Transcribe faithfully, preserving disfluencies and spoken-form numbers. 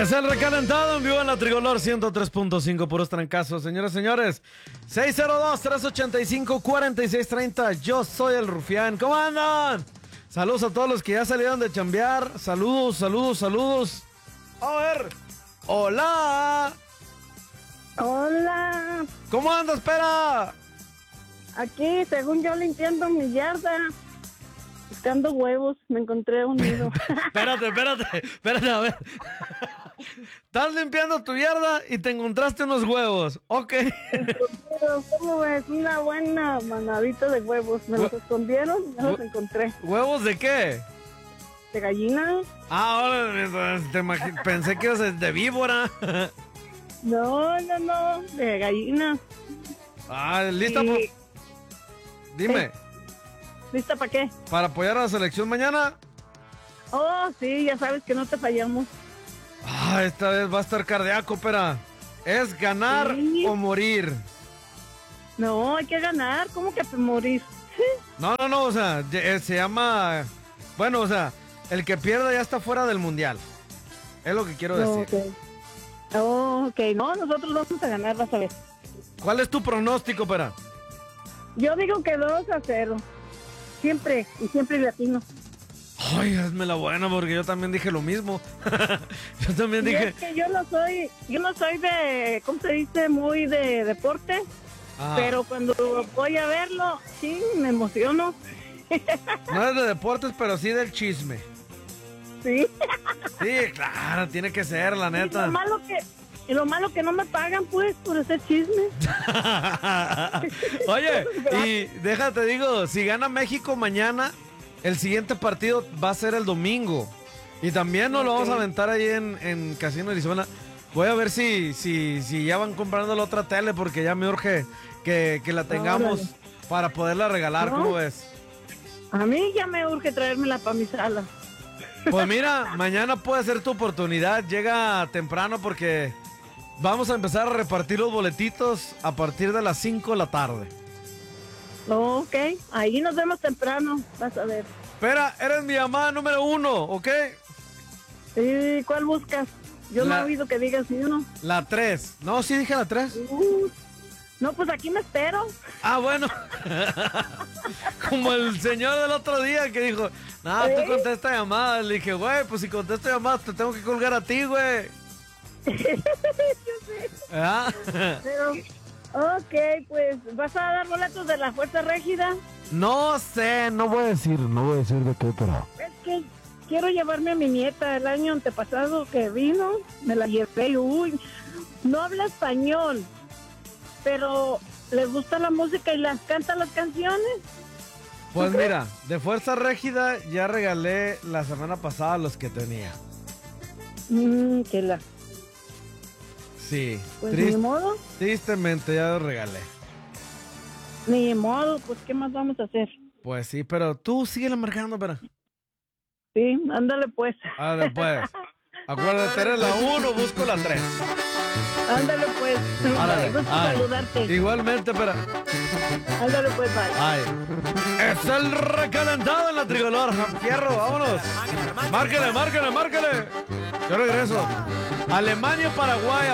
Es el recalentado en vivo en la Tricolor ciento tres punto cinco, puros trancazos. Señores, señores, seis cero dos, tres ocho cinco, cuatro seis tres cero. Yo soy el Rufián. ¿Cómo andan? Saludos a todos los que ya salieron de chambear. Saludos, saludos, saludos. A ver. Hola. Hola. ¿Cómo andas, espera? Aquí, según yo, limpiando mi yarda. Buscando huevos, me encontré un nido. Espérate, espérate, espérate, a ver. Estás limpiando tu yarda y te encontraste unos huevos. Ok. ¿Cómo ves? Una buena manadita de huevos. Me los escondieron y me los encontré. ¿Huevos de qué? ¿De gallina? Ah, ahora te imag- pensé que ibas de víbora. No, no, no, de gallina. Ah, ¿lista? Y... por- Dime. Eh. ¿Lista para qué? ¿Para apoyar a la selección mañana? Oh, sí, ya sabes que no te fallamos. Ah, esta vez va a estar cardíaco, pera. ¿Es ganar Sí. o morir? No, hay que ganar. ¿Cómo que morir? No, no, no, o sea, ye- se llama... Bueno, o sea, el que pierda ya está fuera del mundial. Es lo que quiero No, decir. ok. Oh, ok, no, nosotros vamos a ganar, vas a ver. ¿Cuál es tu pronóstico, pera? Yo digo que dos a cero. Siempre, y siempre latino. Ay, hazme la buena porque yo también dije lo mismo. Yo también Y dije... es que yo no soy, yo no soy de, ¿cómo se dice? Muy de deporte, Ah, pero cuando voy a verlo, sí, me emociono. no es de deportes, pero sí del chisme. Sí. Sí, claro, tiene que ser, la Y neta. lo malo que, y lo malo que no me pagan, pues, por ese chisme. Oye, y déjate digo, si gana México mañana, el siguiente partido va a ser el domingo. Y también nos lo vamos a aventar ahí en, en Casino Arizona. Voy a ver si, si, si ya van comprando la otra tele porque ya me urge que, que la tengamos Órale. para poderla regalar, ¿No? ¿cómo ves? A mí ya me urge traérmela para mi sala. Pues mira, mañana puede ser tu oportunidad. Llega temprano porque vamos a empezar a repartir los boletitos a partir de las cinco de la tarde. Ok, ahí nos vemos temprano, vas a ver. Espera, eres mi llamada número uno, ¿ok? ¿Y cuál buscas? Yo no La- he oído que digas ni uno. La tres. No, sí dije la tres. Uh, no, pues aquí me espero. Ah, bueno. Como el señor del otro día que dijo, no, tú ¿Eh? contesta llamadas. Le dije, güey, pues si contesto llamadas te tengo que colgar a ti, güey. Yo sé. ¿Ah? Pero, ok, pues, ¿vas a dar boletos de la Fuerza Régida? No sé, no voy a decir, no voy a decir de qué, pero... Es que quiero llevarme a mi nieta el año antepasado que vino, me la llevé y, uy, no habla español, pero le gusta la música y las canta las canciones. Pues mira, de Fuerza Régida ya regalé la semana pasada los que tenía. Mmm, que la... Sí, Pues trist- ni modo, tristemente ya los regalé. ni modo, pues, ¿qué más vamos a hacer? Pues sí, pero tú síguele marcando, pero... Sí, ándale pues. Ah, después. Acuérdate, eres la uno, busco la tres. Ándale pues. Árale, Gusto ay. saludarte. Igualmente, pero... Ándale pues, bye. Ay. Es el recalentado en la Tricolor. Fierro, vámonos. Márquele, márquele, márquele. Yo regreso. Alemania, Paraguay.